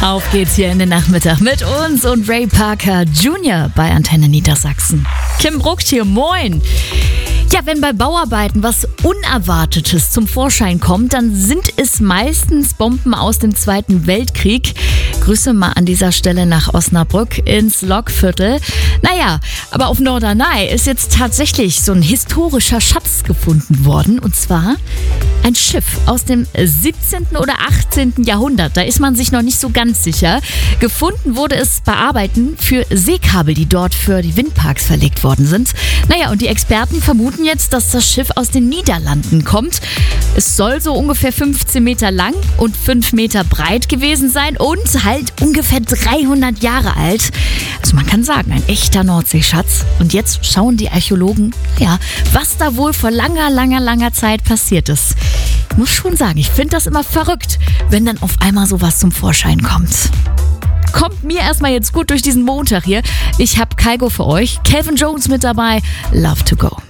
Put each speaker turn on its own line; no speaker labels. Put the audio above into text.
Auf geht's hier in den Nachmittag mit uns und Ray Parker Jr. bei Antenne Niedersachsen. Kim Brucht hier, moin! Ja, wenn bei Bauarbeiten was Unerwartetes zum Vorschein kommt, dann sind es meistens Bomben aus dem Zweiten Weltkrieg. Grüße mal an dieser Stelle nach Osnabrück ins Lokviertel. Naja, aber auf Norderney ist jetzt tatsächlich so ein historischer Schatz gefunden worden. Und zwar ein Schiff aus dem 17. oder 18. Jahrhundert. Da ist man sich noch nicht so ganz sicher. Gefunden wurde es bei Arbeiten für Seekabel, die dort für die Windparks verlegt worden sind. Naja, und die Experten vermuten jetzt, dass das Schiff aus den Niederlanden kommt. Es soll so ungefähr 15 Meter lang und 5 Meter breit gewesen sein und halt ungefähr 300 Jahre alt. Also man kann sagen, ein echter Nordseeschatz. Und jetzt schauen die Archäologen, ja, was da wohl vor langer Zeit passiert ist. Ich muss schon sagen, ich finde das immer verrückt, wenn dann auf einmal sowas zum Vorschein kommt. Kommt mir erstmal jetzt gut durch diesen Montag hier. Ich habe Kygo für euch, Calvin Jones mit dabei, Love to Go.